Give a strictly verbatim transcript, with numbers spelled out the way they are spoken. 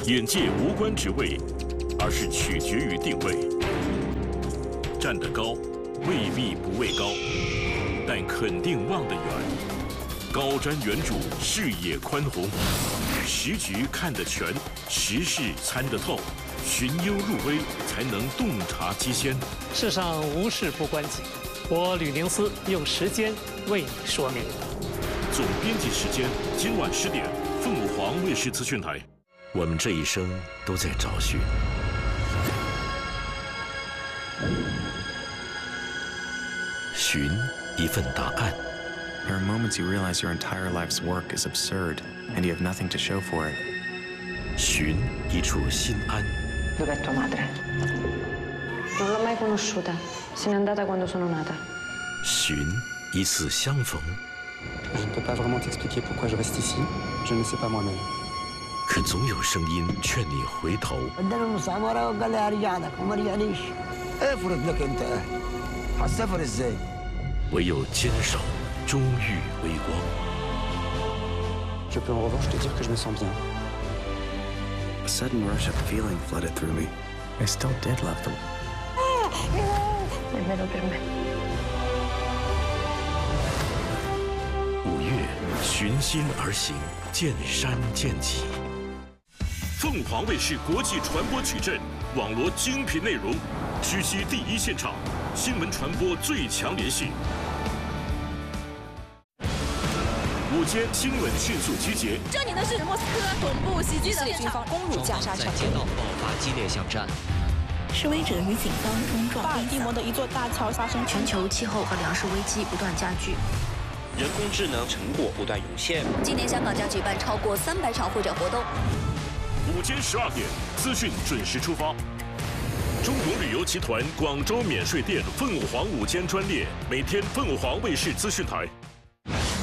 眼界无关职位，而是取决于定位。站得高，未必不畏高，但肯定望得远。高瞻远瞩，视野宽宏，时局看得全，时事参得透，寻幽入微，才能洞察机先。 世上无事不关己，我吕宁思用时间为你说明。 总编辑时间，今晚十点，凤凰卫视资讯台。我们这一生都在找寻，寻一份答案。 There are moments you realize your entire life's work is absurd, and you have nothing to show for it. 寻一处心安。 Dov'è tua madre? Non l'ho mai conosciuta. Se n'è andata quando sono nata. 寻一次相逢。 Je ne peux pas vraiment t'expliquer pourquoi je reste ici. Je ne sais pas moi-même. 可总有声音劝你回头。 عندنا المستعمرة وقال لي هرجع لك وما رجعنيش. افرض لك انت هتسافر ازاي؟ 唯有坚守，终遇微光。 Je peux en revanche te dire que je me sens bien. A sudden rush of feeling flooded through me. I still did love them. Nemmeno per me. 五月，寻心而行，见山见己。凤凰卫视国际传播矩阵，网罗精品内容，直击第一现场，新闻传播最强联系。午间新闻迅速集结。 这里的是莫斯科恐怖袭击的军方攻入加沙城， 街道爆发激烈巷战。 示威者与警方冲撞。 巴尔的摩的一座大桥发生全球气候和粮食危机不断加剧。 人工智能成果不断涌现。 今年香港将举办超过三百场会展活动。 午间十二点，资讯准时出发。中国旅游集团广州免税店凤凰午间专列，每天凤凰卫视资讯台。